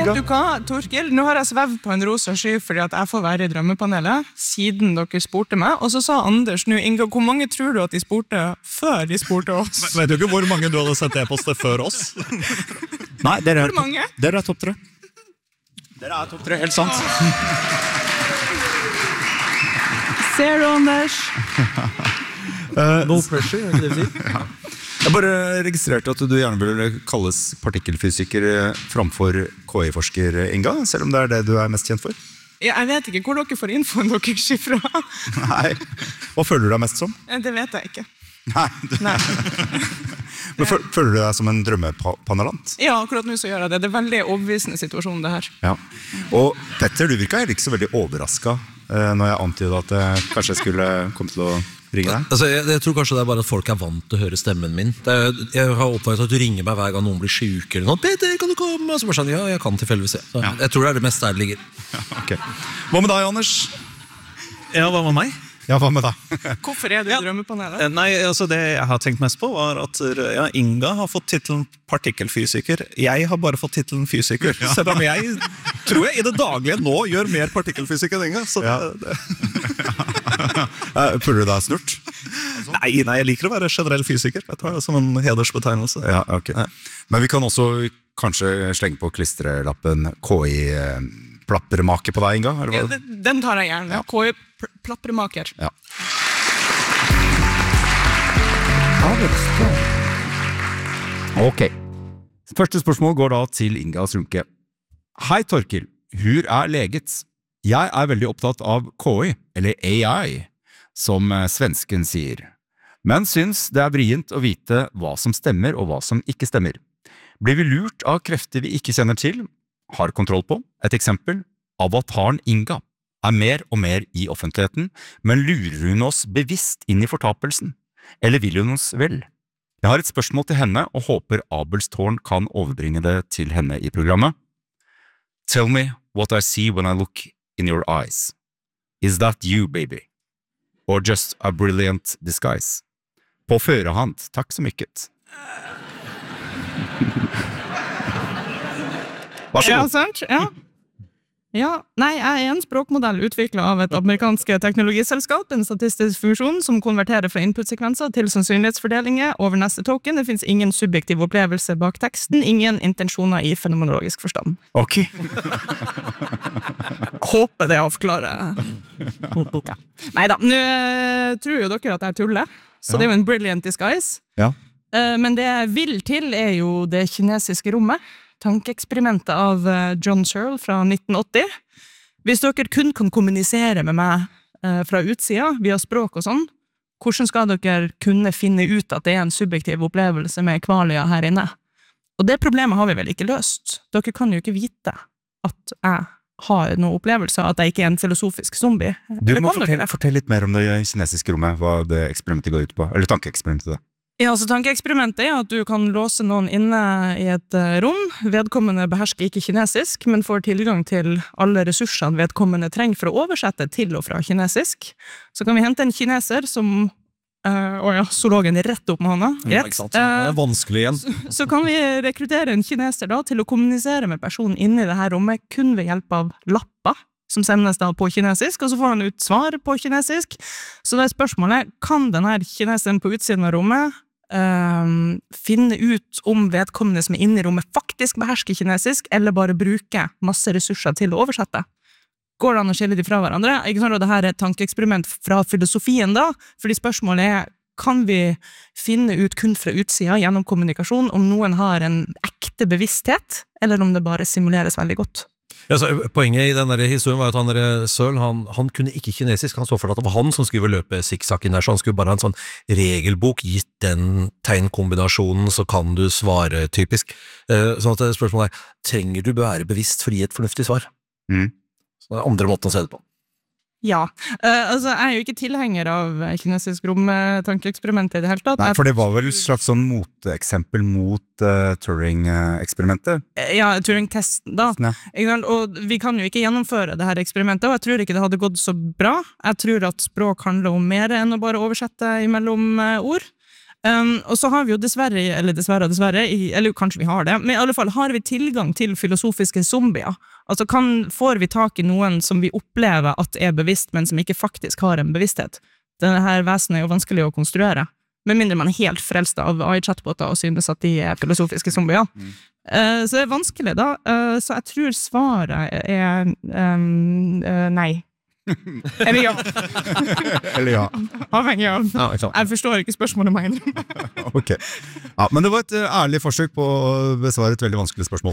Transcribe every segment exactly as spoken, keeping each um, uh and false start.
Inga? Du hva, Torkil, nå har jeg svevd på en rosa sky fordi at jeg får være i drømmepanelet, siden dere spurte meg, og så sa Anders nå, Inga, hvor mange tror du at de spurte før de spurte oss? Vet du ikke hvor mange du hadde sendt e-poster før oss? Nei, dere er, Hvor mange? dere er topp tre. Dere er topp tre, helt sant. Ser du, Anders? No pressure, er ikke det vi sier? Jeg bare registrerte at du gjerne ville kalles partikkelfysiker framfor K I-forsker, Inga, selv om det er det du er mest kjent for. Ja, jeg vet ikke hvor dere får infoen dere skifra. Nei, hva føler du deg mest som? Det vet jeg ikke. Nei, du... Nei. Men føler du deg som en drømmepanelant? Ja, akkurat nå så gjør jeg det. Det er veldig overbevisende situasjon det her. Ja, og Petter, du virka heller ikke så veldig overrasket når jeg antydet at jeg kanskje skulle komme til å ringe deg. Altså, jeg, jeg tror kanskje det er bare at folk er vant til å høre stemmen min. Det er, jeg har oppdaget at du ringer meg hver gang noen blir syke eller noe. Peter, kan du komme? Og så bare sånn, ja, jeg kan tilfeldigvis se. Så, Ja. Jeg tror det er det meste der det ligger. Ja, ok. Hva med deg, Anders? Ja, hva med meg? Ja, hva med deg? Hvorfor er du i drømmepanelet? Eh, Nei, altså det jeg har tenkt mest på var at ja, Inga har fått titlen partikkelfysiker. Jeg har bare fått titlen fysiker. Ja. Selv om jeg tror jeg i det daglige nå gjør mer partikkelfysik enn Inga. Så Ja. det, det. Føler du deg snurt? Nei, nei, jeg liker å være generell fysiker. Jeg tar det som en hedersbetegnelse. Ja, ok. Men vi kan også kanskje slenge på klistrelappen K I-plappermake på deg, Inga? Eller Ja, hva? den- den tar jeg gjerne. K I-plappermaker. Ja. Ok. Første spørsmål går da til Inga Strunke. Hei Torkil, hur er leget? Jeg er veldig opptatt av K I, eller A I, som eh, svensken sier. Men syns det er vrient å vite hva som stemmer og hva som ikke stemmer. Blir vi lurt av krefter vi ikke kjenner til, har kontroll på? Et eksempel, avataren Inga er mer og mer i offentligheten, men lurer hun oss bevisst inn i fortapelsen? Eller vil hun oss vel? Jeg har et spørsmål til henne og håper Abelstårn kan overbringe det til henne i programmet. Tell me what I see when I look in your eyes. Is that you, baby? Or just a brilliant disguise? På førehand, takk så mykket. Vær så Ja, god. sant? Ja. Ja, nei, jeg er en språkmodell utviklet av et amerikansk teknologiselskap, en statistisk funksjon som konverterer fra inputsekvenser til sannsynlighetsfordelinger over neste token. Det finnes ingen subjektiv opplevelse bak teksten, ingen intensjoner i fenomenologisk forstand. Ok. Håper det avklarer. Ja. Neida, nå eh, tror jo dere at jeg tuller, så Ja. det er jo en brilliant disguise. Ja. Eh, Men det jeg vil til er jo det kinesiske rommet. Tankeeksperimentet av eh, John Searle fra nitten åtti. Hvis dere kun kan kommunisere med meg eh, fra utsida, via språk og sånn, hvordan skal dere kunne finne ut at det er en subjektiv opplevelse med kvalia her inne? Og det problemet har vi vel ikke løst. Dere kan jo ikke vite at jeg har noen opplevelse, at jeg ikke er en filosofisk zombie. Du Eller må kan dere fortelle, det? fortelle litt mer om det kinesiske rommet, hva det eksperimentet går ut på, eller tankeeksperimentet da. Ja, altså tankeeksperimentet er at du kan låse noen inne i et eh, rom. Vedkommende behersker ikke kinesisk, men får tilgang til alle ressursene vedkommende trenger for å oversette til og fra kinesisk. Så kan vi hente en kineser som, uh, å ja, zoologen rett opp med hånda. Ja, Rett. ikke sant? Det Eh, er vanskelig igjen. så kan vi rekruttere en kineser da til å kommunisere med personen inne i det her rommet kun ved hjelp av lapper som sendes da på kinesisk, og så får han ut svar på kinesisk. Så det er spørsmålet, kan denne kineseren på utsiden av rommet Um, finne ut om vedkommende som er inne i rommet faktisk behersker kinesisk, eller bare bruke masse ressurser til å oversette? Går det an å skille de fra hverandre? Ikke sant, og det her er et tankeeksperiment fra filosofien da, fordi spørsmålet er, kan vi finne ut kun fra utsida gjennom kommunikasjon om noen har en ekte bevissthet, eller om det bare simuleres veldig godt? Ja, så poenget i den der historien var at han der Søren, han, han kunne ikke kinesisk, han så for at det var han som skulle løpe sikksakk inn der, så han skulle bare ha en sånn regelbok, gitt den tegnkombinasjonen, så kan du svare typisk. Eh, sånn at spørsmålet er, trenger du være bevisst for å gi et fornuftig svar? Mm. Så det er andre måten å se det på. Ja, uh, altså jeg er jo ikke tilhenger av kinesisk romtankeeksperiment i det hele tatt. Nei, for det var vel et slags sånn moteksempel mot uh, Turing-eksperimentet. Ja, Turing-testen da. Ja. Ikke sant? Og vi kan jo ikke gjennomføre det her eksperimentet, og jeg tror ikke det hadde gått så bra. Jeg tror at språk handler om mer enn å bare oversette imellom uh, ord. Um, og så har vi jo dessverre, eller dessverre, dessverre, i, eller kanskje vi har det, men i alle fall har vi tilgang til filosofiske zombier. Altså kan, får vi tak i noen som vi opplever at er bevisst, men som ikke faktisk har en bevissthet. Denne her vesen er jo vanskelig å konstruere. Med mindre man er helt frelst av A I-chatboter og synes at de er filosofiske zombier. Mm. Uh, så det er vanskelig da. Uh, så jeg tror svaret er um, uh, nei. Eller ja. Eller ja. Avhengig av. Ja, ikke sant. Jeg forstår ikke spørsmålet meg. Ok. Ja, men det var et uh, ærlig forsøk på å besvare et veldig vanskelig spørsmål.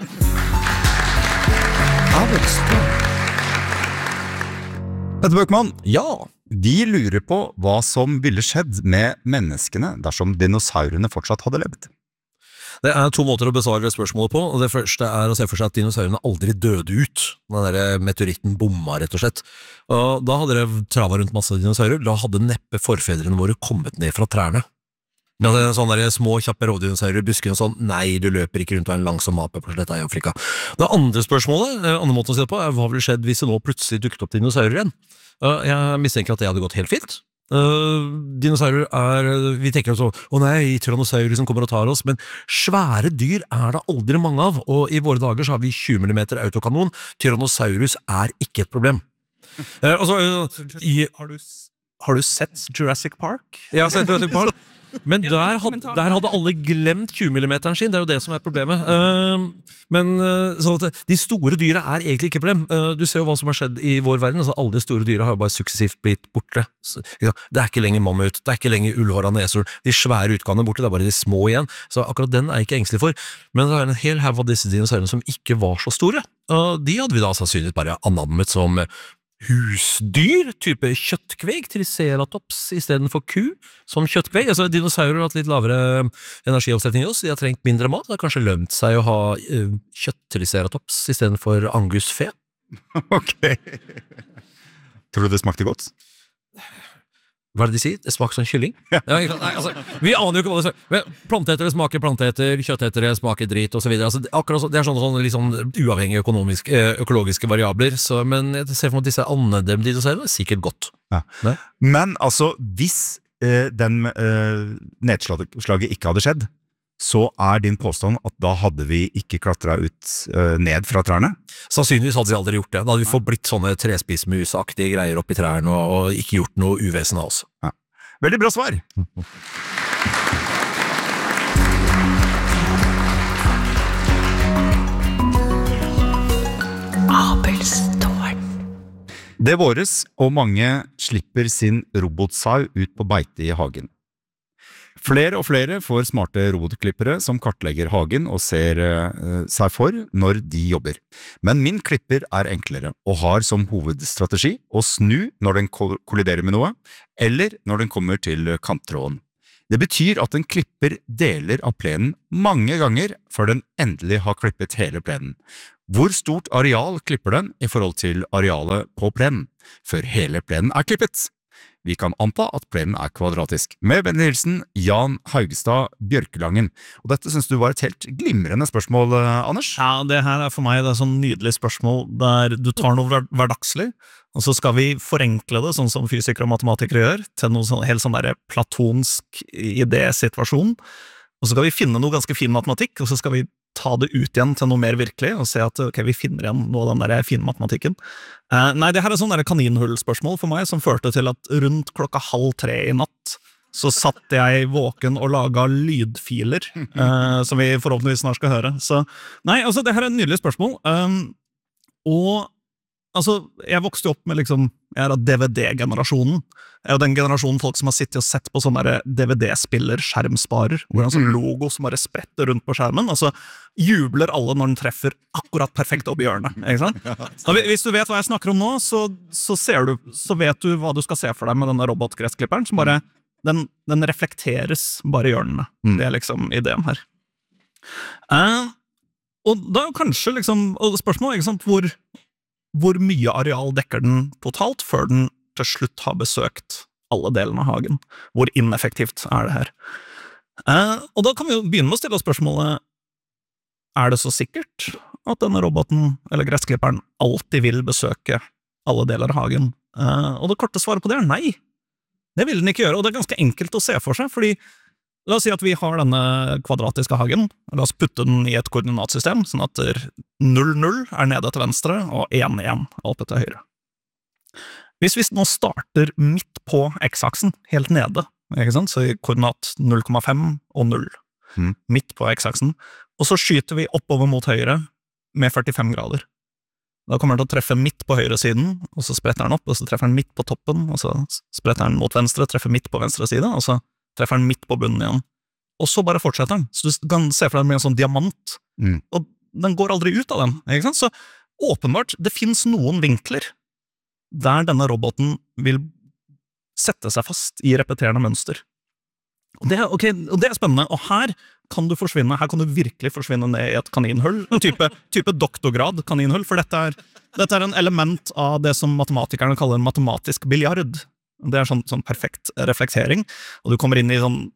Petter Bøkman, Ja, de lurer på hva som ville skjedd med menneskene dersom dinosaurene fortsatt hadde levd. det er to måter å besvare spørsmålet på, og det første er å se for seg at dinosaurene aldri døde ut. Den der meteoritten bomma, rett og slett. Og da hadde det travet rundt masse dinosaurer, da hadde neppe forfedrene våre kommet ned fra trærne. Det hadde sånne der små, kjappe rovdinosaurer i buskene og sånn, nei, du løper ikke rundt og er en langsom ape på sletta i Afrika. Det andre spørsmålet, andre måten å si det på, er hva ville skjedd hvis det nå plutselig dukket opp dinosaurer igjen? Jeg mistenker at det hadde gått helt fint. Uh, dinosaurer er, vi tenker så, å nei, tyrannosaurer som kommer og tar oss, men svære dyr er det aldri mange av, og i våre dager så har vi tjue millimeter autokanon. Tyrannosaurus er ikke et problem. Uh, og så, uh, i, Har du, har du sett Jurassic Park? Ja, så Jurassic Park. Men der hadde, der hadde alle glemt tjue millimeteren sin, det er jo det som er problemet. Uh, men uh, så at de store dyra er egentlig ikke problem. Uh, du ser jo hva som har skjedd i vår verden, altså alle de store dyra har jo bare suksessivt blitt borte. Så, ja, det er ikke lenger mammut, det er ikke lenger ullhåra nesor, de svære utgavene er borte, det er bare de små igjen. Så akkurat den er jeg ikke engstelig for. Men det er en hel haug av disse dinosaurene som ikke var så store. Uh, de hadde vi da sannsynligvis bare anammet som husdyr, type kjøttkveg, triceratops i stedet for ku, som kjøttkveg. Altså, dinosaurer har hatt litt lavere energiavsetning i oss, de har trengt mindre mat, det har kanskje lømt seg å ha uh, kjøtt-triceratops i stedet for angusfe. Ok. Tror du det smakte godt? Hva er det de sier? Det smaker som kylling? Ja, nei, altså, vi aner jo ikke hva det smaker. Men planteetere smaker planteeter, kjøttetere smaker drit, og så videre. Altså, det, akkurat så, det er sånne, sånne liksom, uavhengige økonomiske, økologiske variabler, så, men jeg ser for meg at disse andedem-dinosaurene er sikkert godt. Ja. Men altså, hvis eh, den eh, nedslaget ikke hadde skjedd, så er din påstand at da hadde vi ikke klatret ut uh, ned fra trærne? Sannsynligvis hadde vi aldri gjort det. Da hadde vi fått blitt sånne trespismusaktige greier oppi trærne og, og ikke gjort noe uvesen av oss. Ja. Veldig bra svar! Abelstårn. Det våres, og mange slipper sin robotsau ut på beite i hagen. Flere og flere får smarte robotklippere som kartlegger hagen og ser uh, seg for når de jobber. Men min klipper er enklere og har som hovedstrategi å snu når den kolliderer med noe, eller når den kommer til kanttråden. Det betyr at den klipper deler av plenen mange ganger før den endelig har klippet hele plenen. Hvor stort areal klipper den i forhold til arealet på plenen, før hele plenen er klippet? Vi kan anta at plenen er kvadratisk. Med vennlig hilsen, Jan Haugstad Bjørkelangen. Og dette synes du var et helt glimrende spørsmål, Anders? Ja, det her er for meg det er sånn nydelig spørsmål der du tar noe hverdagslig, og så skal vi forenkle det, sånn som fysikere og matematikere gjør, til noe sånn, helt sånn der platonsk idésituasjon. Og så skal vi finne noe ganske fin matematikk, og så skal vi ta det ut igjen til noe mer virkelig, og se at ok, vi finner igjen noe av den der fine matematikken. Eh, nei, det her er sånn der kaninhullspørsmål for meg, som førte til at rundt klokka halv tre i natt, så satt jeg våken og laget lydfiler, eh, som vi forhåpentligvis snart skal høre. Så, nei, altså, det her er et nydelig spørsmål. Um, og, altså, jeg vokste opp med liksom, jeg er av D V D-generasjonen. Jeg er jo den generasjonen folk som har sittet og sett på sånne D V D-spiller, skjermsparer, hvor det er en sånn logo som bare spretter rundt på skjermen, og så jubler alle når den treffer akkurat perfekt opp i hjørnet, ikke sant? Og hvis du vet hva jeg snakker om nå, så, så, ser du, så vet du hva du skal se for deg med denne robotgressklipperen, som bare, den, den reflekteres bare i hjørnene. Det er liksom ideen her. Uh, og da er jo kanskje liksom, og spørsmålet, ikke sant, hvor, hvor mye areal dekker den totalt, før den til slutt har besøkt alle delene av hagen. Hvor ineffektivt er det her? Eh, og da kan vi jo begynne med å stille oss spørsmålet, er det så sikkert at denne roboten, eller gressklipperen, alltid vil besøke alle deler av hagen? Eh, og det korte svaret på det er nei. Det vil den ikke gjøre, og det er ganske enkelt å se for seg, fordi la oss si at vi har denne kvadratiske hagen, la oss putte den i et koordinatsystem, sånn at null null er nede til venstre, og én én oppe til høyre. Hvis vi nå starter midt på x-aksen, helt nede, ikke sant? Så i koordinat null komma fem og null, mm. midt på x-aksen, og så skyter vi oppover mot høyre med førtifem grader. Da kommer den til å treffe midt på høyre siden, og så spretter den opp, og så treffer den midt på toppen, og så spretter den mot venstre, treffer midt på venstre side, og så treffer den midt på bunnen igjen. Og så bare fortsetter den. Så du kan se for deg med en sånn diamant, mm. og den går aldri ut av den, ikke sant? Så åpenbart, det finnes noen vinkler der denne roboten vil sette seg fast i repeterende mønster. Og det, okay, og det er spennende, og her kan du forsvinne, her kan du virkelig forsvinne ned i et kaninhull, en type, type doktorgrad kaninhull, for dette er, dette er en element av det som matematikerne kaller en matematisk biljard. Det er sånn, sånn perfekt reflektering, og du kommer inn i sånn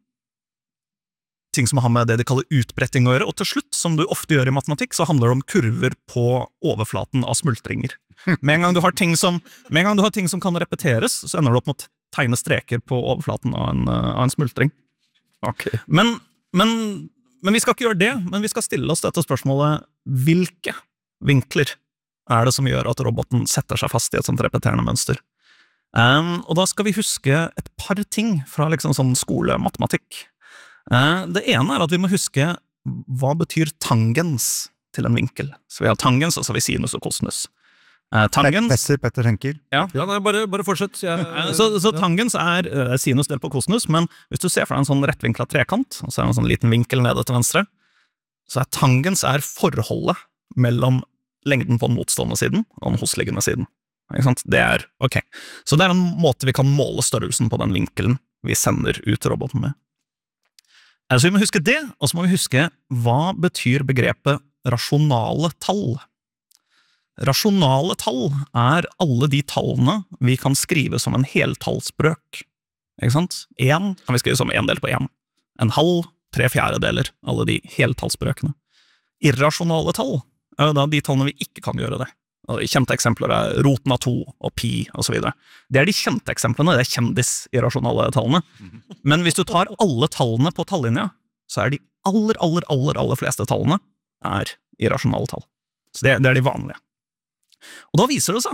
ting som har med det de kaller utbretting å gjøre, og til slutt, som du ofte gjør i matematikk, så handler det om kurver på overflaten av smultringer. Med en gang du har ting som, med en gang du har ting som kan repeteres, så ender du opp med å tegne streker på overflaten av en, av en smultring. Okay. Men, men, men vi skal ikke gjøre det, men vi skal stille oss dette spørsmålet, hvilke vinkler er det som gjør at roboten setter seg fast i et sånt repeterende mønster? Um, og da skal vi huske et par ting fra liksom sånn skolematematikk. Uh, det ene er at vi må huske hva betyr tangens til en vinkel. Så vi har tangens, og så har vi sinus og kosinus. Uh, tangens Petter, Petter tenker. Ja, ja nei, bare, bare fortsett. Jeg, uh, så, så tangens er uh, sinus delt på kosinus, men hvis du ser for deg en sånn rettvinklet trekant, og så er det en sånn liten vinkel nede til venstre, så er tangens er forholdet mellom lengden på den motstående siden og den hosliggende siden. Ikke sant? Det er, ok. Så det er en måte vi kan måle størrelsen på den vinkelen vi sender ut roboten med. Så vi må huske det, og så må vi huske hva betyr begrepet rasjonale tall. Rasjonale tall er alle de tallene vi kan skrive som en heltallsbrøk. Ikke sant? En kan vi skrive som en del på en. En halv, tre fjerdedeler, alle de heltallsbrøkene. Irrasjonale tall er da de tallene vi ikke kan gjøre det. Og de kjente eksempler er roten av to og pi og så videre. Det er de kjente eksemplene, det er kjendis-irrasjonale tallene. Men hvis du tar alle tallene på tallinja, så er de aller, aller, aller, aller fleste tallene er irrasjonale tall. Så det, det er de vanlige. Og da viser det seg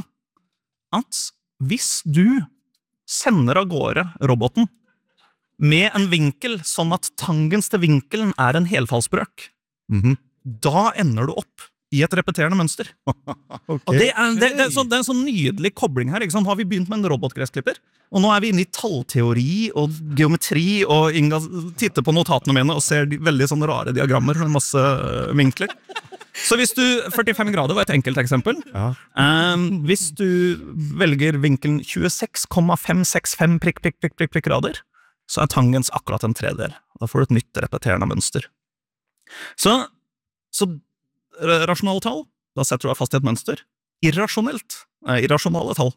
at hvis du sender av gårde roboten med en vinkel sånn at tangens til vinkelen er en helfallsbrøk, mm-hmm. da ender du opp i et repeterende mønster. Okay. Og det er, det, det, er sånn, det er en sånn nydelig kobling her, ikke sant? Har vi begynt med en robotgressklipper, og nå er vi inne i tallteori og geometri, og Inga titter på notatene mine og ser de veldig sånne rare diagrammer med masse vinkler. Så hvis du, førtifem grader var et enkelt eksempel, ja. um, hvis du velger vinkelen tjueseks komma fem seks fem prikk, prikk, prikk, prikk, prikk grader, så er tangens akkurat en tredel. Da får du et nytt repeterende mønster. Så, så rasjonale tall, da setter du deg fast i et mønster. Irrasjonelt, eh, irrasjonale tall,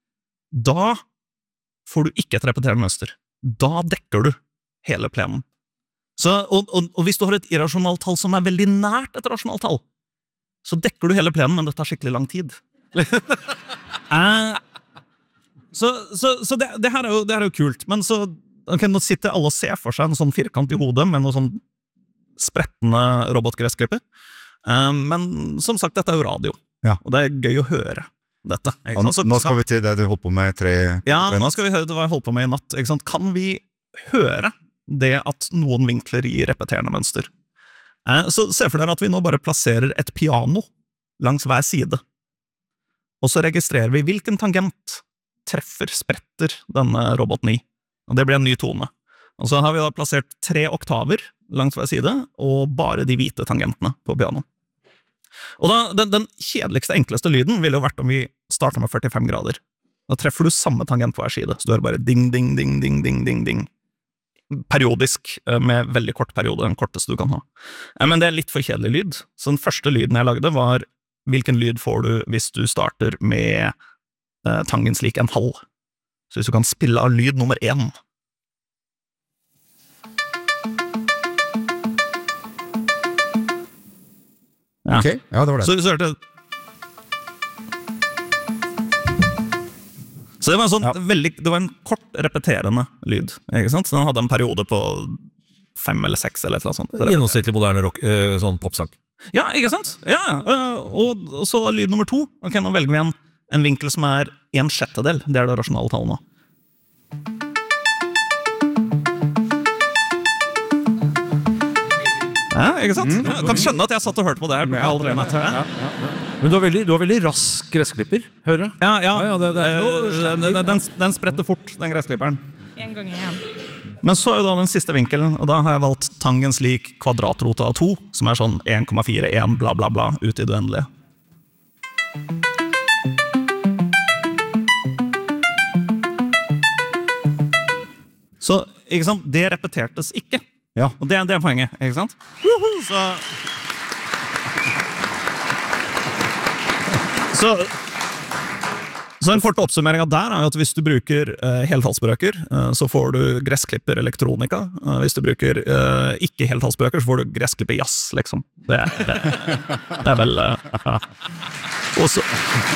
da får du ikke et repeterende mønster. Da dekker du hele plenen. Så, og, og, og hvis du har et irrasjonalt tall som er veldig nært et rasjonalt tall, så dekker du hele plenen, men det tar skikkelig lang tid. eh, så så, så det, det, her er jo, det her er jo kult, men så okay, nå sitter alle og ser for seg en sånn firkant i hodet med noen sånn sprettende robotgressklipper. Um, men som sagt, dette er jo radio, ja. Og det er gøy å høre dette. Ikke sant? Så, nå skal vi til det du holdt på med tre... Ja, nå skal vi høre det hva jeg holdt på med i natt. Ikke sant? Kan vi høre det at noen vinkler gir repeterende mønster? Uh, så se for dere at vi nå bare plasserer et piano langs hver side. Og så registrerer vi hvilken tangent treffer, spretter denne roboten i. Og det blir en ny tone. Og så har vi da plassert tre oktaver langs hver side, og bare de hvite tangentene på piano. Og da, den, den kjedeligste, enkleste lyden ville jo vært om vi startet med førtifem grader. Da treffer du samme tangent på hver side, så du hører bare ding, ding, ding, ding, ding, ding, ding. Periodisk, med veldig kort periode, den korteste du kan ha. Men det er litt for kjedelig lyd, så den første lyden jeg lagde var, hvilken lyd får du hvis du starter med eh, tangens lik en halv? Så hvis du kan spille av lyd nummer én, ja. Ok, ja, det var det. Så, så hørte Så det var en sånn ja. veldig, det var en kort repeterende lyd, ikke sant? Så den hadde en periode på fem eller seks eller et eller annet sånt. Så det- Gjennomsnittlig moderne rock, øh, sånn popsang. Ja, ikke sant? Ja, øh, og, og så lyd nummer to. Ok, nå velger vi en, en vinkel som er en sjettedel. Det er det rasjonale tallet nå. Ja, ikke sant? Jeg kan skjønne at jeg satt og hørte på det her. Allerede, ja, ja, ja. Men du har veldig, du har veldig rask gressklipper, hører jeg. Ja, ja, Ja, ja, det- det- Eh, den, den, den spretter fort, den gressklipperen. En gang igjen. Men så er jo da den siste vinkelen, og da har jeg valgt tangens lik kvadratrote av to, som er sånn en komma fire en bla bla bla ut i det uendelige. Så, ikke sant, det repetertes ikke. Ja. Og det, det er poenget, ikke sant? Så... Så, så en kort oppsummering av der er jo at hvis du bruker uh, heltalsbrøker, uh, så får du gressklipper elektronika. Uh, hvis du bruker uh, ikke heltalsbrøker, så får du gressklipper jazz, liksom. Det, det, det er vel... Uh, og så...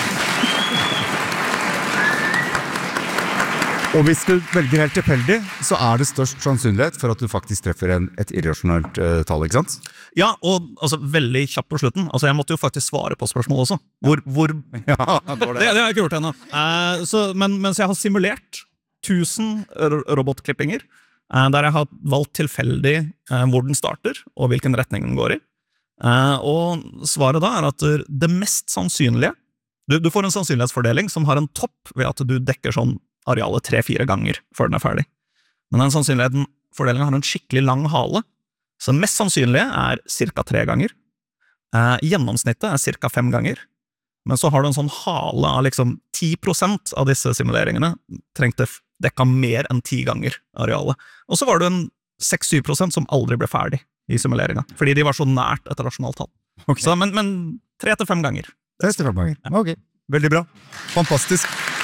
Og hvis du velger helt tilfeldig, så er det størst sannsynlighet for at du faktisk treffer en, et irrasjonelt uh, tall, ikke sant? Ja, og altså, veldig kjapt på slutten. Altså, jeg måtte jo faktisk svare på spørsmålet også. Hvor... hvor Ja, det var det, det har jeg ikke gjort ennå. Uh, så, men mens jeg har simulert tusen r- robotklippinger, uh, der jeg har valgt tilfeldig uh, hvor den starter, og hvilken retning den går i. Uh, og svaret da er at det mest sannsynlige, du, du får en sannsynlighetsfordeling som har en topp ved at du dekker sånn arealet tre-fire ganger før den er ferdig. Men den sannsynlighetsfordelingen har en skikkelig lang hale, så mest sannsynlige er cirka tre ganger. Eh, gjennomsnittet er cirka fem ganger. Men så har du en sånn hale av liksom ti prosent av disse simuleringene trengte f- dekka mer enn ti ganger arealet. Og så var det en seks-syv prosent som aldri ble ferdig i simuleringen, fordi de var så nært et rasjonalt tall. Ok. Så, men, men tre til fem ganger. Det er fem ganger. Ok, veldig bra. Fantastisk.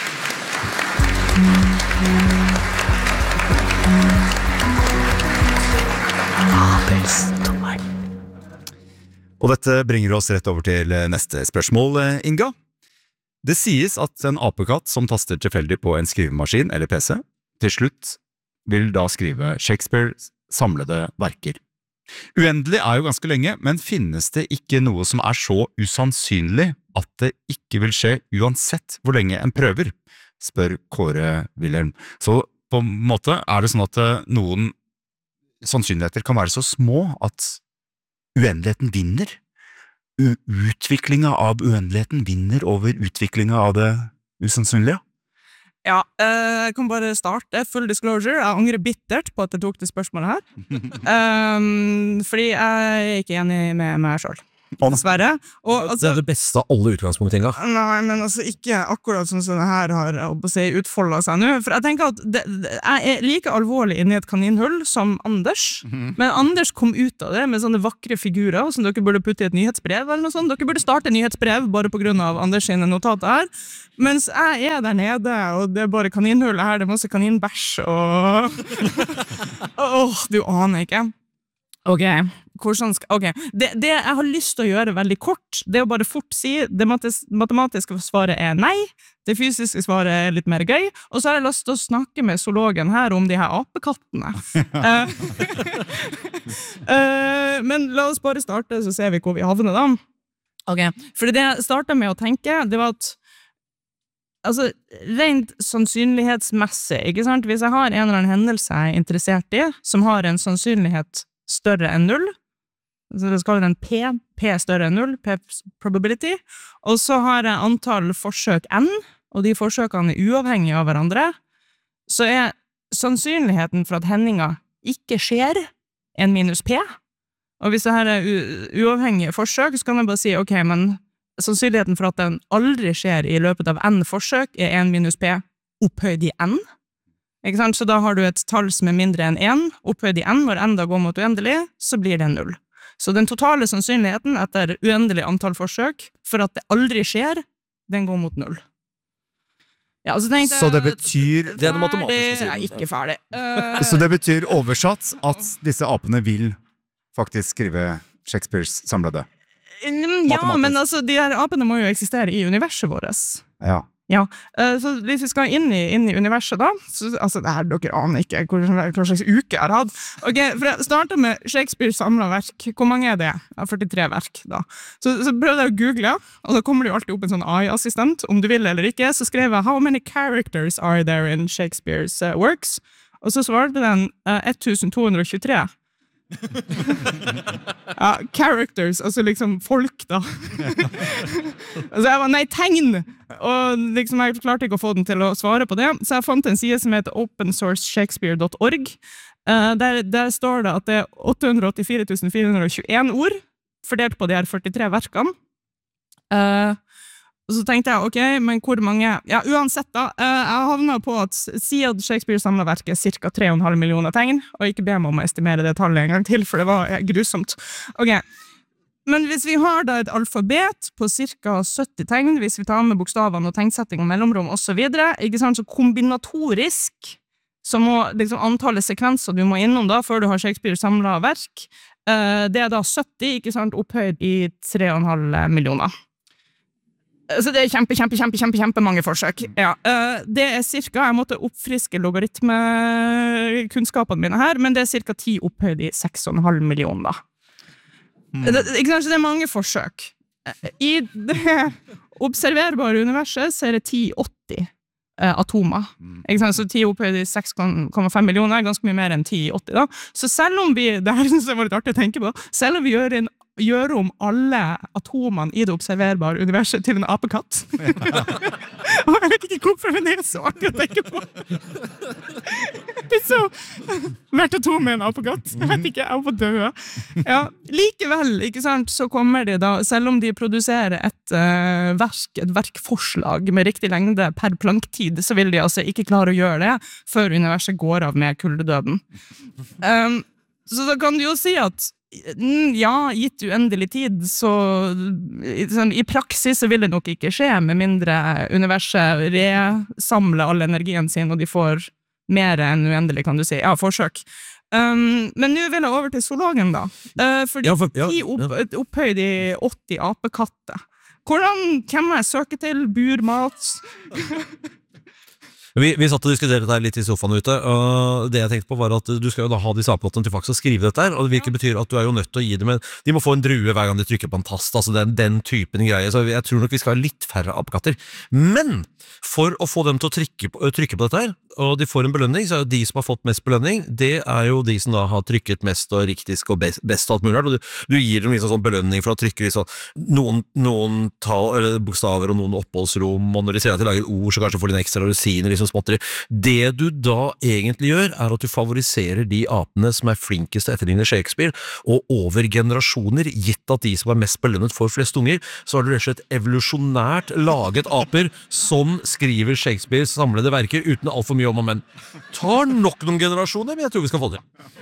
Og dette bringer oss rett over til eh, neste spørsmål, eh, Inga. Det sies at en apekatt som taster tilfeldig på en skrivemaskin eller P C, til slutt vil da skrive Shakespeares samlede verker. Uendelig er jo ganske lenge, men finnes det ikke noe som er så usannsynlig at det ikke vil skje uansett hvor lenge en prøver? Spør Kåre Wilhelm. Så på en måte er det sånn at eh, noen sannsynligheter kan være så små at uendeligheten vinner. U- Utviklinga av uendeligheten vinner over utviklinga av det usannsynlige. Ja, eh, jeg kan bare starte. Full disclosure. Jeg angrer bittert på at jeg tok det spørsmålet her. um, fordi jeg er ikke enig med meg selv. Dessverre. Og, Det altså, er det beste av alle utgangspunkt, Inga. nei, men altså ikke akkurat sånn som det her har jeg håper å si, utfoldet seg nå. For jeg tenker at det, det, jeg er like alvorlig inne i et kaninhull som Anders. Men Anders kom ut av det med sånne vakre figurer som dere burde putte i et nyhetsbrev eller noe sånt. Dere burde starte nyhetsbrev bare på grunn av Anders sine notater her. Mens jeg er der nede, og det er bare kaninhull her, det er masse kaninbæsj, og... Åh, du aner ikke. Ok, hvordan skal... Ok, det, det jeg har lyst til å gjøre veldig kort, det er å bare fort si, det mates, matematiske svaret er nei, det fysiske svaret er litt mer gøy, og så har jeg lyst til å snakke med zoologen her om de her apekattene. Eh, eh, men la oss bare starte, så ser vi hvor vi havner da. Ok, for det jeg startet med å tenke, det var at altså, rent sannsynlighetsmessig, ikke sant? Hvis jeg har en eller annen hendelse jeg er interessert i, som har en sannsynlighet større enn null, så det skal være en P, P større enn null, P probability, og så har jeg antall forsøk N, og de forsøkene er uavhengige av hverandre, så er sannsynligheten for at hendinga ikke skjer en minus P, og hvis det her er u- uavhengige forsøk, så kan jeg bare si, ok, men sannsynligheten for at den aldri skjer i løpet av N forsøk er en minus P opphøyd i N. Ikke sant? Så da har du et tall som er mindre enn en, opphøyd i N, når N da går mot uendelig, så blir det null. Så den totale sannsynligheten etter uendelig antall forsøk for at det aldri skjer, den går mot null. Ja, så tenkte jeg... Så det betyr, Det er den matematiske Ferdig. siden. Jeg er ikke ferdig. Eh, så det betyr oversatt at disse apene vil faktisk skrive Shakespeares samlede. Mm, Ja, Matematisk. men altså, de her apene må jo eksistere i universet vårt. Ja. Ja, eh, så hvis vi skal inn i, inn i universet da, så, altså det her, dere aner ikke hva, hva slags uke jeg har hatt. Ok, for jeg startet med Shakespeare samlet verk. Hvor mange er det? Ja, førtitre verk da. Så, så prøvde jeg å google, og da kommer det jo alltid opp en sånn A I-assistent, om du vil eller ikke, så skrev jeg «How many characters are there in Shakespeare's uh, works?» Og så svarte den uh, twelve twenty-three. Ja, characters, altså liksom folk da. Altså jeg var, nei, tegn! Og liksom jeg klarte ikke å få den til å svare på det, så jeg fant en side som heter open source shakespeare dot org. Uh, der, der står det at det er åtte hundre åttifire tusen fire hundre tjueen ord, fordelt på de her førtitre verkene. Uh, Og så tenkte jeg, ok, men hvor mange... Ja, uansett da, jeg havnet på at siden Shakespeare samlet verket cirka tre komma fem millioner tegn, og ikke be meg om å estimere det tallet en gang til, for det var grusomt. Ok, men hvis vi har da et alfabet på cirka sytti tegn, hvis vi tar med bokstavene og tegnsetting og mellomrom og så videre, ikke sant, så kombinatorisk, så må liksom antallet sekvenser du må innom da, før du har Shakespeare samlet verk, det er da sytti, ikke sant, opphøyd i tre komma fem millioner. Så det er kjempe, kjempe, kjempe, kjempe, kjempe mange forsøk. Ja, det er cirka, jeg måtte oppfriske logaritmekunnskapene mine her, men det er cirka ti opphøyd i seks komma fem millioner da. Mm. Det, ikke sant, så det er mange forsøk. I det observerbare universet så er det ti åtti uh, atomer. Ikke sant, så ti opphøyd i seks komma fem millioner er ganske mye mer enn ti åtti da. Så selv om vi, det her synes jeg var litt artig å tenke på, selv om vi gjør en gjøre om alle atomene i det observerbare universet til en apekatt. Ja. Og jeg vet ikke hvorfor, men det er så artig å tenke på. Det er så... Hvert atom er en apekatt. Jeg vet ikke, jeg er på døde. Ja, likevel, ikke sant, så kommer de da, selv om de produserer et uh, verk, et verkforslag med riktig lengde per planktid, så vil de altså ikke klare å gjøre det før universet går av med kuldedøden. Um, så da kan du jo si at ja, gitt uendelig tid, så sånn, i praksis så vil det nok ikke skje, med mindre universet resamler all energien sin, og de får mer enn uendelig, kan du si. Ja, forsøk. Um, men nå vil jeg over til zoologen da. Uh, fordi ja, for, ja, de opp, opphøyd i åtti apekatter. Hvordan, hvem jeg søker til? Burmat? Vi, vi satt og diskuterte dette litt i sofaen ute, og det jeg tenkte på var at du skal jo da ha de apekattene til faktisk å skrive dette her, og det virkelig betyr at du er jo nødt til å gi dem en, de må få en drue hver gang de trykker på en tast, altså den, den typen greie, så jeg tror nok vi skal ha litt færre apekatter. Men for å få dem til å trykke på, trykke på dette her, og de får en belønning, så er jo de som har fått mest belønning, det er jo de som da har trykket mest og riktigst og best, best og alt mulig, og du, du gir dem liksom sånn belønning for å trykke liksom, noen, noen tal, eller bokstaver og noen oppholdsrom, og når de ser at de lager ord, så kanskje får de en ekstra rosiner, liksom småtteri. Det du da egentlig gjør, er at du favoriserer de apene som er flinkest til å etterligne Shakespeare, og over generasjoner, gitt at de som er mest belønnet for flest unger, så har du rett og slett evolusjonært laget aper som skriver Shakespeares samlede verker uten alt for mye om og men. Tar nok noen generasjoner, men jeg tror vi skal få det.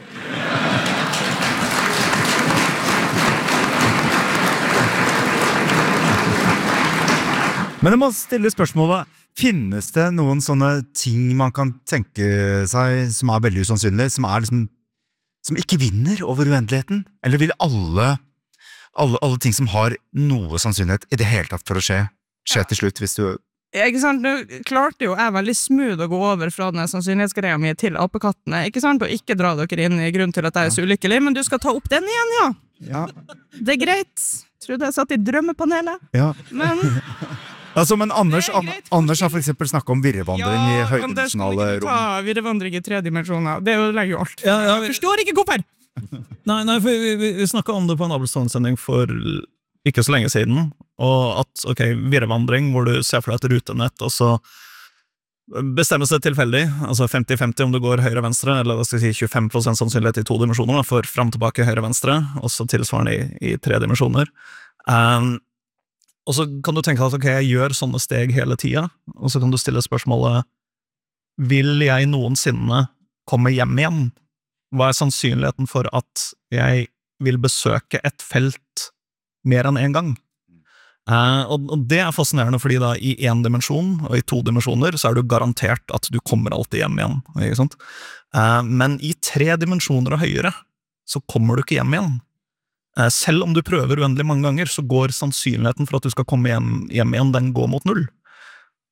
Men jeg må stille spørsmålet, finnes det noen sånne ting man kan tenke seg som er veldig usannsynlig, som er liksom, som ikke vinner over uendeligheten? Eller vil alle, alle, alle ting som har noe sannsynlighet i det hele tatt for å skje, skje til slutt, hvis du... Ja, ikke sant? Nå klarte jo jeg veldig smooth å gå over fra denne sannsynlighetsgreia mi til apekattene, ikke sant? Og ikke dra dere inn i grunn til at jeg er så ulykkelig, men du skal ta opp den igjen, ja. Ja. Det er greit. Trodde jeg satt i drømmepanelet. Ja. Men... Altså, men Anders, Det er greit. Anders har for eksempel snakket om virrevandring i Ja, Anders, kan høydimensjonale ikke rom. ta virrevandring i tre dimensjoner. Det ødelegger jo alt. Ja, ja, vi, Jeg forstår ikke hvorfor! nei, nei, for vi, vi, vi snakket om det på en Abelstone-sending for ikke så lenge siden, og at, ok, virrevandring, hvor du ser for deg et rutenett, og så bestemmes det tilfeldig, altså femti femti om du går høyre-venstre, eller hva skal jeg si, tjuefem prosent sannsynlighet i to dimensjoner, da, for frem tilbake høyre-venstre, og så tilsvarende i, i tre dimensjoner. Um, og så kan du tenke at, ok, jeg gjør sånne steg hele tiden, og så kan du stille spørsmålet, vil jeg noensinne komme hjem igjen? Hva er sannsynligheten for at jeg vil besøke et felt mer enn en gang? Uh, og, og det er fascinerende, fordi da i en dimensjon og i to dimensjoner så er du garantert at du kommer alltid hjem igjen, ikke sant? Uh, men i tre dimensjoner og høyere så kommer du ikke hjem igjen. Uh, selv om du prøver uendelig mange ganger, så går sannsynligheten for at du skal komme hjem, hjem igjen, den går mot null.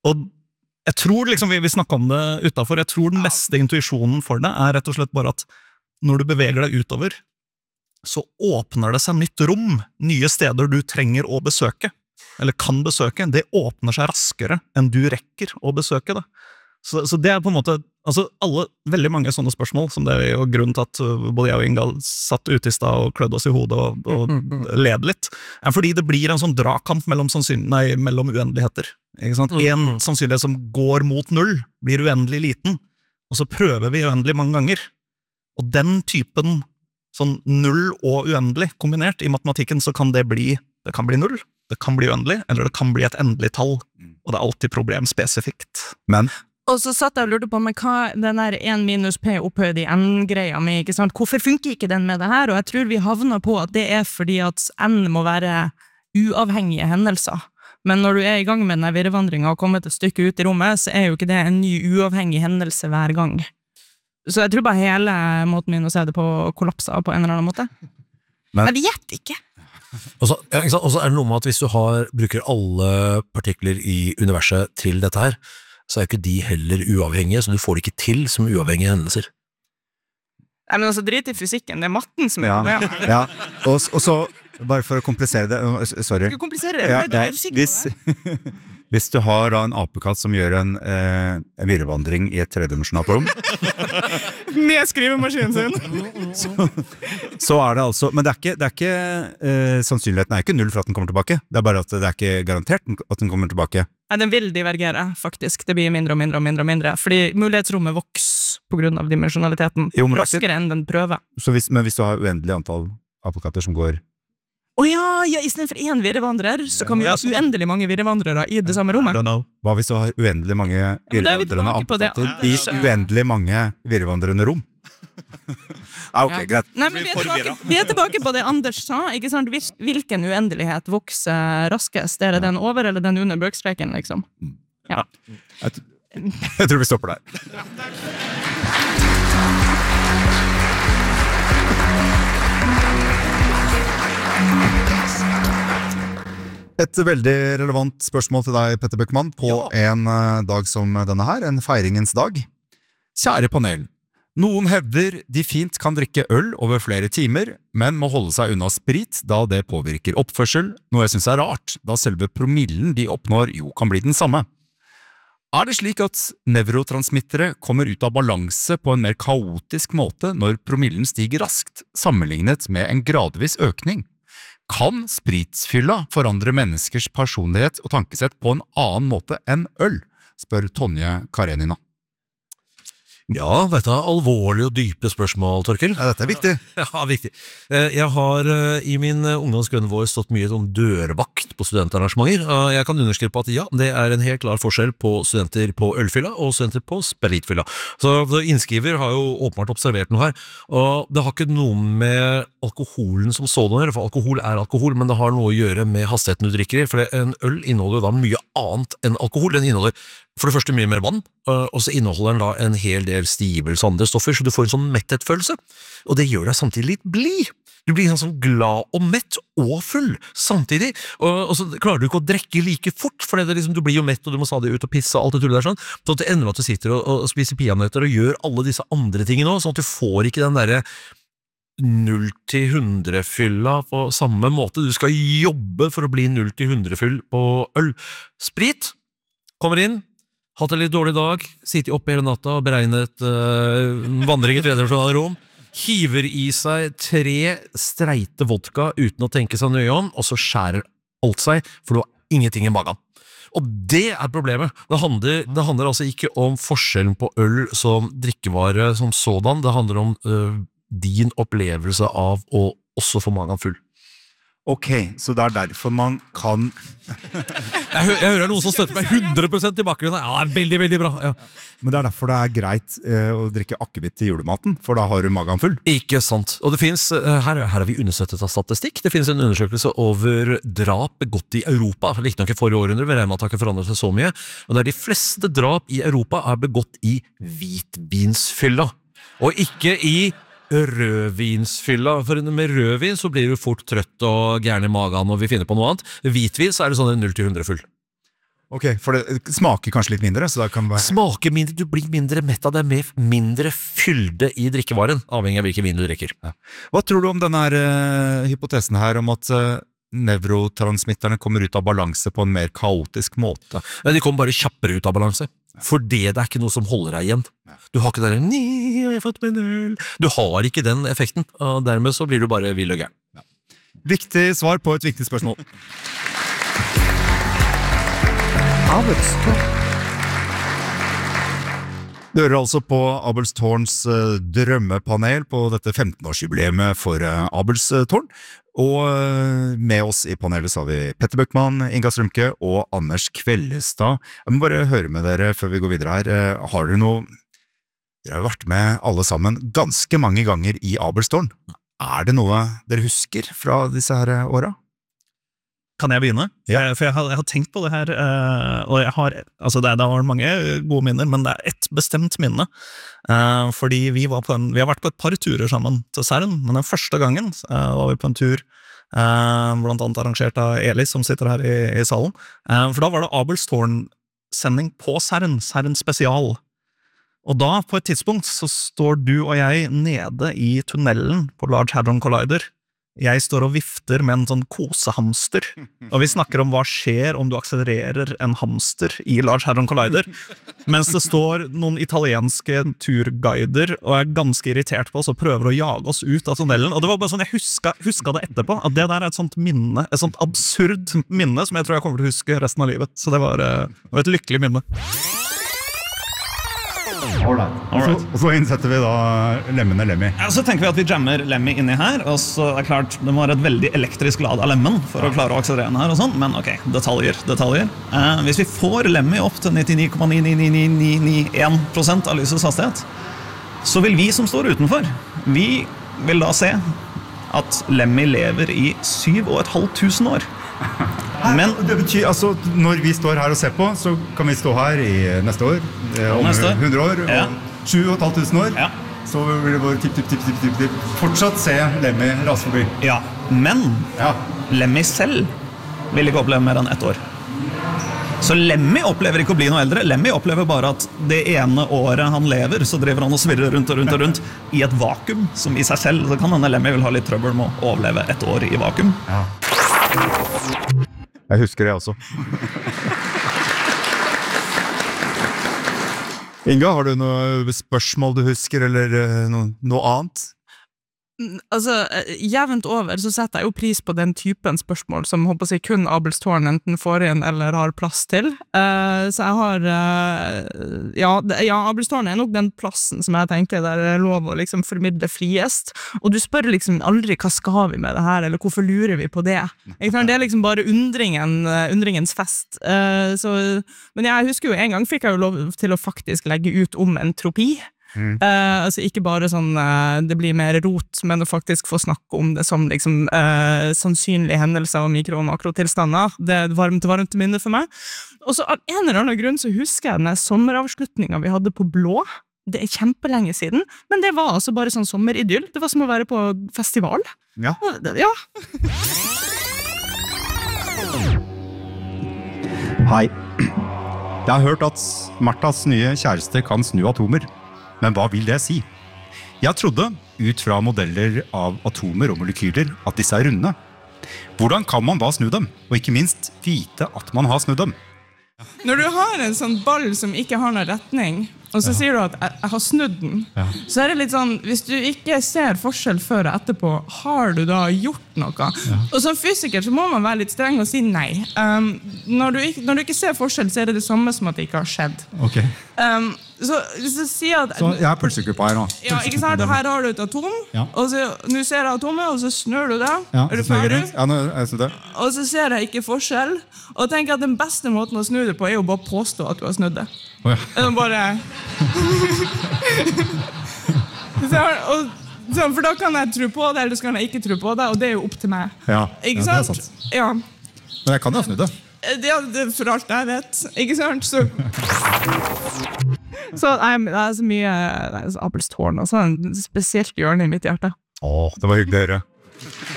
Og jeg tror, liksom, vi, vi snakket om det utenfor, jeg tror den beste intuisjonen for det er rett og slett bare at når du beveger deg utover, så åpner det seg nytt rom, nye steder du trenger å besøke, eller kan besøke, det åpner seg raskere enn du rekker å besøke det. Så, så det er på en måte, altså alle, veldig mange sånne spørsmål, som det er jo grunnen til at både jeg og Ingal satt ute i stad og klødde oss i hodet og, og led litt, er fordi det blir en sånn dragkamp mellom, nei, mellom uendeligheter. Ikke sant? En sannsynlighet som går mot null, blir uendelig liten, og så prøver vi uendelig mange ganger. Og den typen sånn null og uendelig kombinert i matematikken, så kan det bli, det kan bli null, det kan bli uendelig, eller det kan bli et endelig tall, og det er alltid problemspesifikt. Men Og så satt jeg og lurte på, men hva den der en minus p opphøyd i n-greia med, ikke sant? Hvorfor funker ikke den med det her? Og jeg tror vi havner på at det er fordi at n må være uavhengige hendelser. Men når du er i gang med denne virrevandringen og kommet et stykke ut i rommet, så er jo ikke det en ny uavhengig hendelse hver gang. Så jeg tror bare hele måten min å se det på kollapser på en eller annen måte. Men, jeg vet ikke. Og så ja, ikke sant? Og så er det noe med at hvis du har, bruker alle partikler i universet til dette her, så er jo ikke de heller uavhengige, så du får det ikke til som uavhengige hendelser. Nei, men altså, drit i fysikken, det er matten som er ja, med. ja. Og, og så, bare for å komplisere det, sorry. Skal komplisere det? Ja, Du er nei, usikker på hvis, det? hvis du har da en apekatt som gjør en, eh, en virrevandring i et tredimensjonalt rom, Med skrivemaskinen sin. så, så er det altså, men det er ikke, det er ikke eh, sannsynligheten er ikke null for at den kommer tilbake, det er bare at det er ikke garantert at den kommer tilbake. Nei, den vil divergere, faktisk. Det blir mindre og mindre og mindre og mindre, fordi mulighetsrommet vokser på grunn av dimensjonaliteten Jo, men- raskere enn den prøver. Så hvis, men hvis du har uendelig antall apekatter som går Åja, ja, i stedet for en virrevandrer, så kan vi Ja, ha uendelig mange virrevandrere i det samme I rommet. don't know. Hva hvis du har uendelig mange men da er vi virrevandrende tilbake på det. apekatter i uendelig mange virrevandrende rom? ah, ok, Ja. greit. Nei, men vi er, tilbake, vi er tilbake på det Anders sa, ikke sant? Hvil- Hvilken uendelighet vokser raskest? Er det den over eller den under bøkstreken, liksom? Ja. Jeg, t- jeg tror vi stopper der. Et veldig relevant spørsmål til deg, Petter Bøckmann, på en eh, dag som denne her, en feiringens dag. Kjære panel, noen hevder de fint kan drikke øl over flere timer, men må holde seg unna sprit, da det påvirker oppførsel, noe jeg synes er rart, da selve promillen de oppnår jo kan bli den samme. Er det slik at nevrotransmittere kommer ut av balanse på en mer kaotisk måte når promillen stiger raskt, sammenlignet med en gradvis økning? Kan spritsfylla forandre menneskers personlighet og tankesett på en annen måte enn øl? Spør Tonje Karenina. Ja, dette er alvorlige og dype spørsmål, Torkel. Ja, dette er viktig. Ja, viktig. Eh, Jeg har eh, i min eh, ungdomsgrønne vår stått mye om dørvakt på studentarrangementer. Og jeg kan underskrive på at ja, det er en helt klar forskjell på studenter på ølfylla og studenter på spritfylla. Så så innskriver har jo åpenbart observert noe her, og det har ikke noe med alkoholen som sådan å gjøre, for alkohol er alkohol, men det har noe å gjøre med hastigheten du drikker i, for en øl inneholder da mye annet enn alkohol. Den inneholder for det første mye mer vann, og så inneholder den da en hel del stivelse og andre stoffer, så du får en sånn metthetsfølelse, og det gjør deg samtidig litt blid. Du blir sånn glad og mett og full samtidig, og, og så klarer du ikke å drikke like fort, for det liksom, du blir jo mett, og du må stadig ut og pisse og alt det tullet der sånn, så det ender med at du sitter og, og spiser peanøtter og gjør alle disse andre tingene også, sånn at du får ikke den derre null til hundre fylla på samme måte. Du skal jobbe for å bli null til hundre fyll på øl. Sprit kommer inn, hatt en litt dårlig dag, sitter oppe hele natta og beregnet uh, vandring i tredimensjonale rom, hiver i seg tre streite vodka uten å tenke seg nøye om, og så skjærer alt seg, for du har ingenting i magen. Og det er problemet. Det handler, det handler altså ikke om forskjellen på øl som drikkevare som sådan, det handler om uh, din opplevelse av å også få magen full. Ok, så det er derfor man kan... Jeg, hø jeg hører noen som støtter meg hundre prosent i bakgrunnen. Ja, det er veldig, veldig bra. Ja. Men det er derfor det er greit eh, å drikke akevitt til julematen, for da har du magen full. Ikke sant. Og det finnes, her, her har vi undersøttet av statistikk, det finnes en undersøkelse over drap begått i Europa, like nok i forrige århundre, vi regner med at det har ikke forandret seg så mye, og det er de fleste drap i Europa er begått i hvitvinsfylla, og ikke i rødvinsfylla, for med rødvin så blir du fort trøtt og gærne i magen og vi finner på noe annet. Hvitvin så er det sånn null til hundre full. Ok, for det smaker kanskje litt mindre, så da kan det være... Smaker mindre, du blir mindre mett av det, med mindre fylde i drikkevaren, avhengig av hvilken vin du drikker. Ja. Hva tror du om denne her, uh, hypotesen her, om at uh, nevrotransmitterne kommer ut av balanse på en mer kaotisk måte? Men de kommer bare kjappere ut av balanse, for det, det er ikke noe som holder deg igjen. Du har ikke den, nei, jeg har fått meg en øl. Du har ikke den effekten, og dermed så blir du bare vill og gæren. Ja. Viktig svar på et viktig spørsmål. Du hører altså på Abelstårns uh, drømmepanel på dette femten-årsjubileet for uh, Abelstårn. Og uh, med oss i panelet så har vi Petter Bøckmann, Inga Strømke og Anders Kvellestad. Jeg må bare høre med dere før vi går videre her. Uh, har dere noe... Dere har vært med alle sammen ganske mange ganger i Abelstårn. Er det noe dere husker fra disse her åra? Kan jeg begynne? Ja. For jeg har, jeg har tenkt på det her, og jeg har, altså det, det har mange gode minner, men det er ett bestemt minne. Fordi vi, var på en, vi har vært på et par turer sammen til Cern, men den første gangen var vi på en tur, blant annet arrangert av Elis, som sitter her i, i salen. For da var det Abelstårn-sending på Cern, Cern spesial. Og da, på et tidspunkt, så står du og jeg nede i tunnelen på Large Hadron Collider. Jeg står og vifter med en sånn kosehamster, og vi snakker om hva skjer om du akselererer en hamster i Large Hadron Collider, mens det står noen italienske turguider og er ganske irritert på oss og prøver å jage oss ut av tunnelen, og det var bare sånn, jeg huska, huska det etterpå, at det der er et sånt minne, et sånt absurd minne som jeg tror jeg kommer til å huske resten av livet, så det var, det var et lykkelig minne. Alright. Alright. Og så innsetter vi da lemmene Lemmy. Ja, så tenker vi at vi jammer Lemmy inni her, og så er det klart, det må være et veldig elektrisk lad av lemmen for å klare å akselerere den her og sånn, men ok, detaljer, detaljer. Eh, hvis vi får Lemmy opp til nittini komma ni ni ni ni ni ni en prosent av lysets hastighet, så vil vi som står utenfor, vi vil da se at Lemmy lever i syv og et halvt tusen år. Men det betyr, altså, når vi står her og ser på, så kan vi stå her i neste år, om neste. hundre år, Ja. og sju og et halvt tusen år, Ja. så vil det bare tipp, tipp, tipp, tipp, tipp, tipp, fortsatt se Lemmy rase forbi. Ja, men Ja. Lemmy selv vil ikke oppleve mer enn ett år. Så Lemmy opplever ikke å bli noe eldre. Lemmy opplever bare at det ene året han lever, så driver han og svirrer rundt og rundt og rundt i et vakuum, som i seg selv, så kan denne Lemmy vil ha litt trøbbel med å overleve et år i vakuum. Ja. Jeg husker det også. Inga, har du noe spørsmål du husker, eller eh, noe, noe annet? Altså, eh, jevnt over så setter jeg jo pris på den typen spørsmål som håper jeg kun Abelstårn enten får inn eller har plass til. Eh, så jeg har, eh, ja, det, ja, Abelstårn er nok den plassen som jeg tenker der er lov å liksom formidle friest. Og du spør liksom aldri hva skal vi med det her, eller hvorfor lurer vi på det? Jeg tror det er liksom bare undringen, uh, undringens fest. Eh, så, men jeg husker jo en gang fikk jeg jo lov til å faktisk legge ut om entropi. Mm. Uh, altså ikke bare sånn uh, det blir mer rot, men å faktisk få snakke om det som liksom uh, sannsynlige hendelser og mikro- og makrotilstander. Det er varmt og varmt minne for meg. Og så av en eller annen grunn så husker jeg den sommeravslutningen vi hadde på Blå. Det er kjempelenge siden, men det var altså bare sånn sommeridyll. Det var som å være på festival. Ja. Ja. Hei. Jeg har hørt at Marthas nye kjæreste kan snu atomer. Men hva vil det si? Jeg trodde, ut fra modeller av atomer og molekyler, at disse er runde. Hvordan kan man da snu dem? Og ikke minst vite at man har snudd dem? Når du har en sånn ball som ikke har noen retning, og så ja. sier du at jeg, jeg har snudd den, ja. så er det litt sånn, hvis du ikke ser forskjell før og etterpå, har du da gjort noe? Ja. Og som fysiker så må man være litt streng og si nei. Um, når, du ikke, når du ikke ser forskjell, så er det det samme som at det ikke har skjedd. Ok. Um, så hvis du sier at... Så jeg er pulsegruppa her nå. Ja, ikke sant? Her har du et atom, ja. og så, nå ser jeg atomet, og så snør du det. Ja, er du ferdig? Ja, nå er jeg snudd det. Og så ser jeg ikke forskjell, og tenker at den beste måten å snu det på er jo bare påstå at du har snudd det. Oh, ja. Eller bare... så, og, så, for da kan jeg tro på det, eller så kan jeg ikke tro på det, og det er jo opp til meg. Ja, ikke ja sant? det er sant. Ja. Men jeg kan jo ha snudd det. Det er det for alt jeg vet, ikke sant? Så, så jeg, det er så mye det er så Abelstårn, og så en spesielt hjørne i mitt hjerte. Åh, det var hyggelig å høre.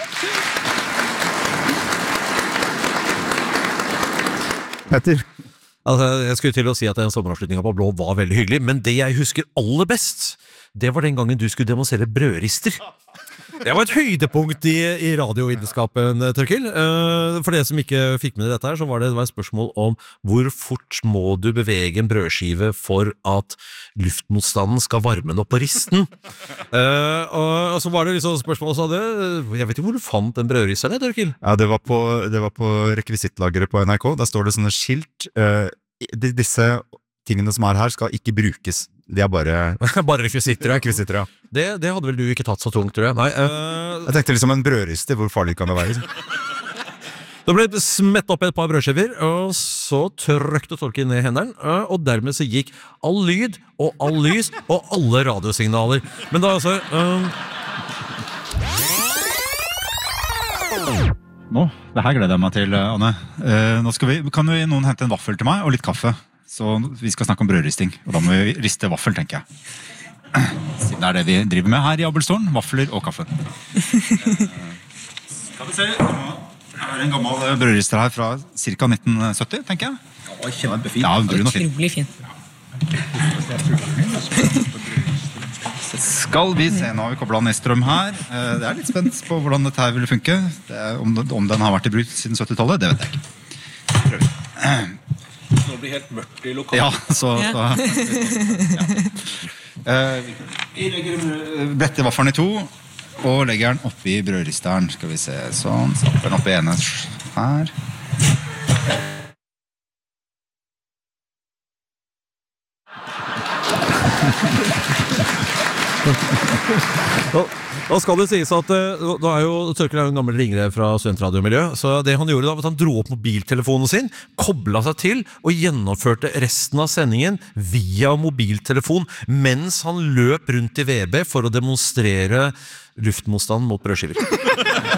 Petter, Altså, jeg skulle til å si at den sommeravslutningen på Blå var veldig hyggelig, men det jeg husker aller best, det var den gangen du skulle demonstrere brødrister. Det var et høydepunkt i, i radiovitenskapen, Torkild. Uh, for det som ikke fikk med dette her, så var det, det var et spørsmål om hvor fort må du bevege en brødskive for at luftmotstanden skal varme den opp på risten. Uh, og, og så var det liksom spørsmål, så hadde, jeg vet ikke hvor du fant den brødristeren, Torkild? Ja, det var på, det var på rekvisittlageret på N R K. Der står det sånne skilt. Uh, disse tingene som er her skal ikke brukes. De er bare... bare rekvisitter, ja. rekvisitter, ja. Det, det hadde vel du ikke tatt så tungt, tror jeg. Nei, uh... Jeg tenkte liksom en brødrister, hvor farlig kan det være? Det ble smett opp et par brødskiver, og så trøkte Torkild ned hendene, og dermed så gikk all lyd, og all lys, og alle radiosignaler. Men da altså... Um... Nå, det her gleder jeg meg til, Anne. Uh, nå skal vi, kan vi noen hente en vaffel til meg, og litt kaffe? Så vi skal snakke om brødristing, og da må vi riste vaffel, tenker jeg. Siden det er det vi driver med her i Abelstolen, vafler og kaffe. Skal vi se, det er en gammel brødrister her fra ca. nitten sytti, tenker jeg. Ja, kjempefint. Ja, brun og fin. Utrolig fin. Skal vi se, nå har vi koblet an Estrøm her. Det er litt spent på hvordan dette her vil funke. Det er, om, om den har vært i bruk siden syttitallet, det vet jeg ikke. Prøv. Nå blir helt mørkt i lokalen. Ja, så... så ja. uh, vi legger bretter vaffelen i to, og legger den oppi brødristeren. Skal vi se, sånn. Stapper den oppi ene her. Da skal det sies at da er jo Torkild er jo en gammel ringere fra studentradiomiljø, så det han gjorde da var at han dro opp mobiltelefonen sin, koblet seg til og gjennomførte resten av sendingen via mobiltelefon mens han løp rundt i V B for å demonstrere luftmotstand mot brødskiver.